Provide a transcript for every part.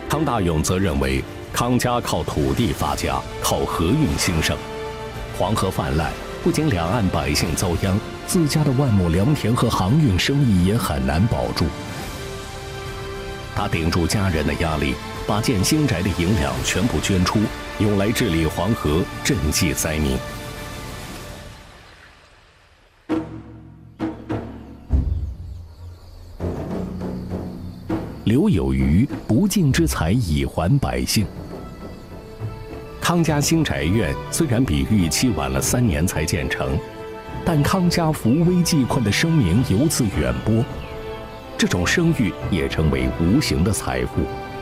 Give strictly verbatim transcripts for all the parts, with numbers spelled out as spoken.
康大勇则认为，康家靠土地发家，靠河运兴盛，黄河泛滥，不仅两岸百姓遭殃，自家的万亩良田和航运生意也很难保住。他顶住家人的压力，把建新宅的银两全部捐出，用来治理黄河，赈济灾民。留有余，不尽之财以还百姓。康家新宅院虽然比预期晚了三年才建成，但康家扶危济困的声名由此远播，这种声誉也成为无形的财富。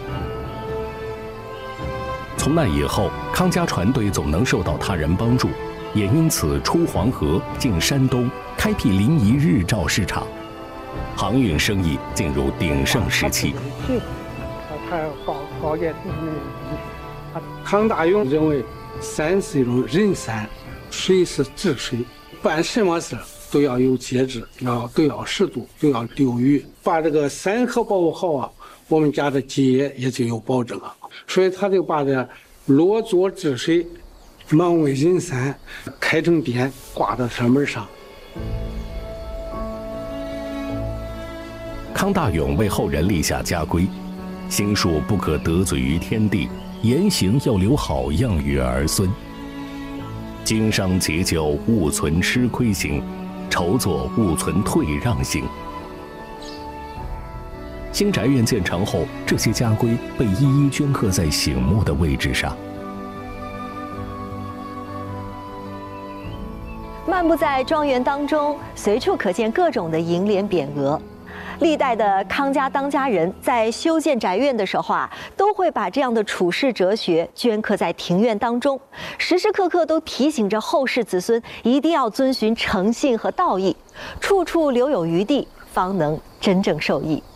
从那以后，康家船队总能受到他人帮助，也因此出黄河、进山东，开辟临沂日照市场，航运生意进入鼎盛时期。 他要搞搞点康大勇认为，山是一种人山，水是治水，办什么事都要有节制，要都要适度，都要留余。把这个山河保护好啊，我们家的节也就有保证了。所以他就把这落座治水、忙为人山开成匾，挂到车门上。 康大勇为后人立下家规：心术不可得罪于天地，言行要留好样于儿孙。经商结交勿存吃亏心，筹作勿存退让心。新宅院建成后，这些家规被一一镌刻在醒目的位置上。 漫步在庄园当中，随处可见各种的楹联匾额。历代的康家当家人在修建宅院的时候啊，都会把这样的处世哲学镌刻在庭院当中，时时刻刻都提醒着后世子孙一定要遵循诚信和道义，处处留有余地，方能真正受益。